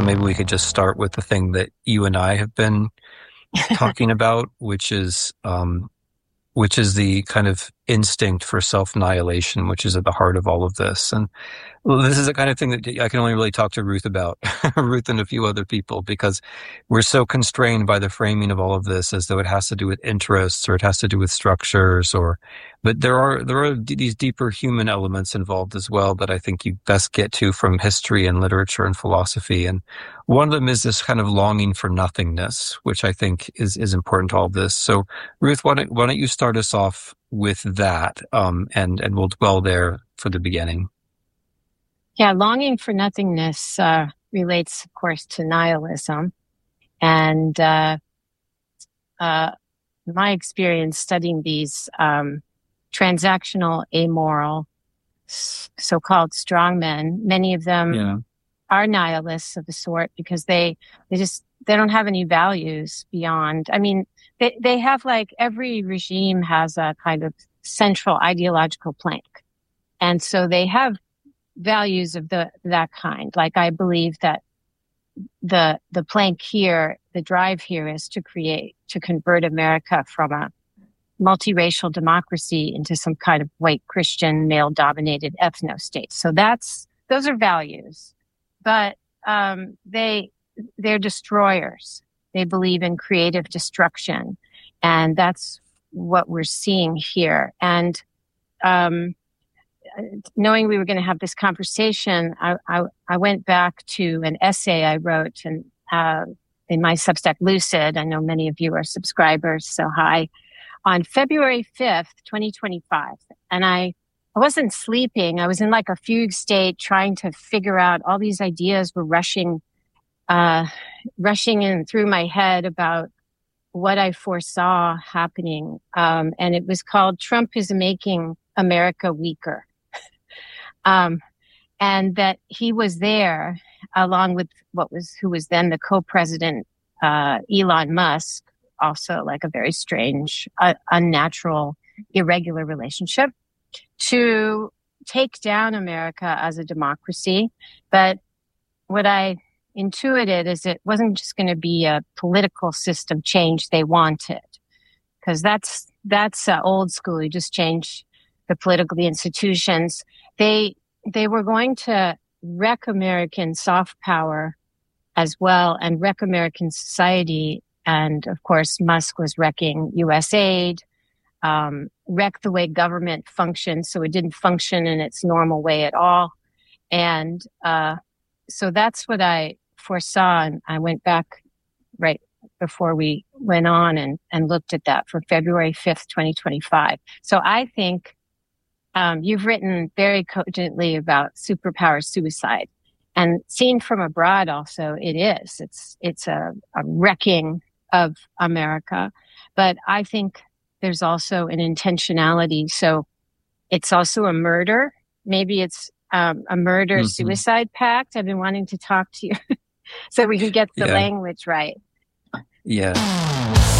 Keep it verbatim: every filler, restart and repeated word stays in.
And maybe we could just start with the thing that you and I have been talking about, which is um, which is the kind of instinct for self-annihilation, which is at the heart of all of this. And well, this is the kind of thing that I can only really talk to Ruth about, Ruth and a few other people, because we're so constrained by the framing of all of this as though it has to do with interests or it has to do with structures, or, but there are, there are d- these deeper human elements involved as well that I think you best get to from history and literature and philosophy. And one of them is this kind of longing for nothingness, which I think is, is important to all of this. So Ruth, why don't, why don't you start us off with that, um, and, and we'll dwell there for the beginning. Yeah, longing for nothingness uh, relates, of course, to nihilism. And uh, uh, my experience studying these um, transactional, amoral, so-called strongmen, many of them yeah. are nihilists of a sort because they they just they don't have any values beyond. I mean, they they have like every regime has a kind of central ideological plank, and so they have values of the that kind. Like I believe that the the plank here, the drive here is to create, to convert America from a multiracial democracy into some kind of white Christian male-dominated ethno-state. So that's those are values, but um, they they're destroyers. They believe in creative destruction, and that's what we're seeing here. And um, knowing we were going to have this conversation, I, I, I went back to an essay I wrote and uh, in my Substack Lucid. I know many of you are subscribers, so hi. On February fifth, twenty twenty-five. And I, I wasn't sleeping. I was in like a fugue state trying to figure out all these ideas were rushing, uh, rushing in through my head about what I foresaw happening. Um, and it was called Trump is Making America Weaker. Um, and that he was there along with what was, who was then the co-president, uh, Elon Musk, also like a very strange, uh, unnatural, irregular relationship, to take down America as a democracy. But what I intuited is it wasn't just going to be a political system change they wanted, because that's, that's uh, old school. You just change the political, the institutions. They, they were going to wreck American soft power as well and wreck American society. And of course, Musk was wrecking U S aid, um, wrecked the way government functioned. So it didn't function in its normal way at all. And, uh, so that's what I foresaw. And I went back right before we went on and, and looked at that for February fifth, twenty twenty-five. So I think, um, you've written very cogently about superpower suicide, and seen from abroad also it is, it's, it's a, a wrecking of America. But I think there's also an intentionality. So it's also a murder. Maybe it's um, a murder-suicide mm-hmm. pact. I've been wanting to talk to you so we can get the yeah. language right. Yeah.